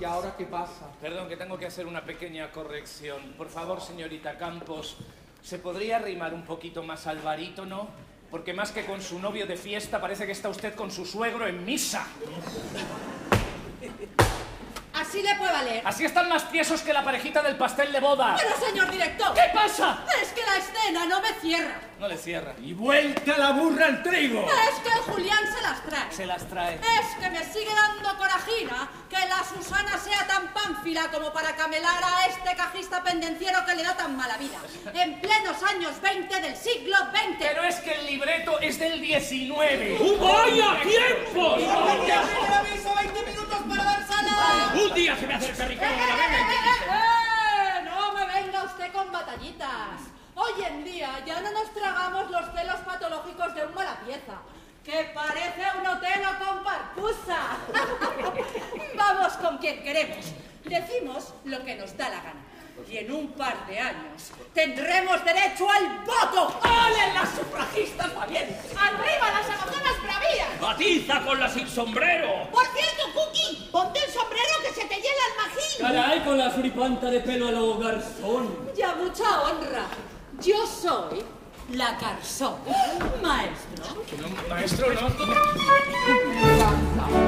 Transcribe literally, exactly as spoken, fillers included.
¿Y ahora qué pasa? Perdón, que tengo que hacer una pequeña corrección. Por favor, señorita Campos, ¿se podría arrimar un poquito más al barítono? Porque más que con su novio de fiesta, parece que está usted con su suegro en misa. Así le puede valer. Así están más tiesos que la parejita del pastel de boda. Pero, señor director... ¿Qué pasa? Es que la escena no me cierra. No le cierra. ¡Y vuelta la burra al trigo! Es que el Julián se las trae. Se las trae. Es que me sigue dando corajina que la Susana sea tan pánfila como para camelar a este cajista pendenciero que le da tan mala vida. En plenos años veinte del siglo veinte. Pero es que el libreto es del diecinueve. ¡Uh, vaya tiempo! aviso veinte minutos para dar sala! ¡Un día se me hace el perricano de la ¡Eh, vena! eh, eh, eh! No me venga usted con batallitas. Hoy en día ya no nos tragamos los celos patológicos de un mala pieza, que parece un hotel o con parpusa. Vamos con quien queremos. Decimos lo que nos da la gana. Y en un par de años tendremos derecho al voto. ¡Ole las sufragistas valientes! ¡Arriba las amazonas bravías! ¡Batiza con la sin sombrero! Por cierto, Cookie, ponte el sombrero que se te hiela el magín. Caray, con la suripanta de pelo a lo garzón. Ya mucha honra. Yo soy la Garzón. Maestro. No, maestro, no. Basta.